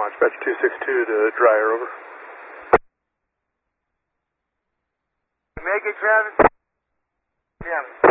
Launch Patch 262 to Dryer, over. Make it, Travis. Yeah.